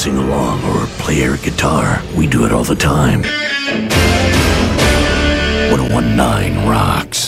sing along or play air guitar. We do it all the time. 1019 rocks.